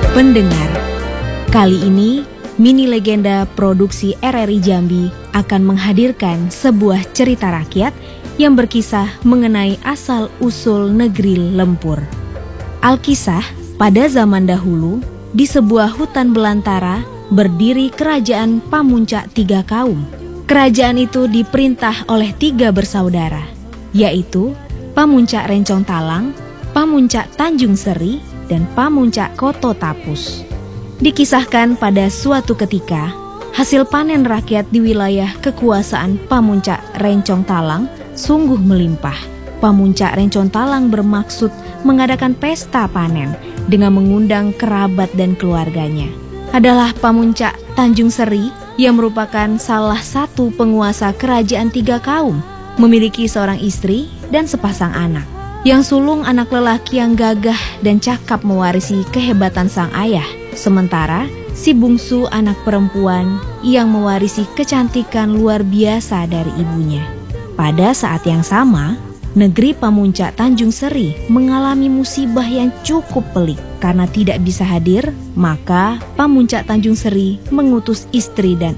Pendengar, kali ini Mini Legenda Produksi RRI Jambi akan menghadirkan sebuah cerita rakyat yang berkisah mengenai asal-usul negeri Lempur. Alkisah, pada zaman dahulu, di sebuah hutan belantara berdiri kerajaan Pamuncak Tiga Kaum. Kerajaan itu diperintah oleh 3 bersaudara, yaitu Pamuncak Rencong Talang, Pamuncak Tanjung Seri, dan Pamuncak Koto Tapus. Dikisahkan pada suatu ketika, hasil panen rakyat di wilayah kekuasaan Pamuncak Rencong Talang sungguh melimpah. Pamuncak Rencong Talang bermaksud mengadakan pesta panen dengan mengundang kerabat dan keluarganya. Adalah Pamuncak Tanjung Seri yang merupakan salah satu penguasa kerajaan 3 kaum, memiliki seorang istri dan sepasang anak. Yang sulung anak lelaki yang gagah dan cakap mewarisi kehebatan sang ayah. Sementara si bungsu anak perempuan yang mewarisi kecantikan luar biasa dari ibunya. Pada saat yang sama, negeri Pamuncak Tanjung Seri mengalami musibah yang cukup pelik. Karena tidak bisa hadir, maka Pamuncak Tanjung Seri mengutus istri dan